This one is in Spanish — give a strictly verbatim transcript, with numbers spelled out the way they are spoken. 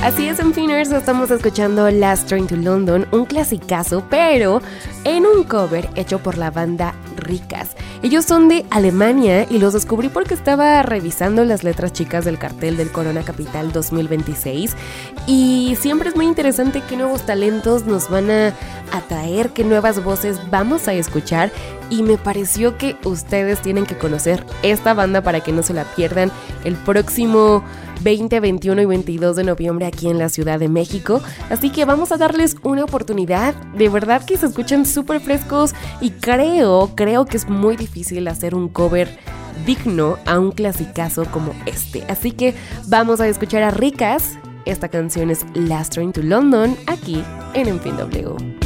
Así es, Enfiners, estamos escuchando Last Train to London, un clasicazo, pero en un cover hecho por la banda Ricas. Ellos son de Alemania y los descubrí porque estaba revisando las letras chicas del cartel del Corona Capital dos mil veintiséis y siempre es muy interesante qué nuevos talentos nos van a atraer, qué nuevas voces vamos a escuchar, y me pareció que ustedes tienen que conocer esta banda para que no se la pierdan el próximo veinte, veintiuno y veintidós de noviembre aquí en la Ciudad de México. Así que vamos a darles una oportunidad. De verdad que se escuchan súper frescos y creo, creo que es muy difícil hacer un cover digno a un clasicazo como este. Así que vamos a escuchar a Ricas. Esta canción es Last Train to London aquí en En Fin W.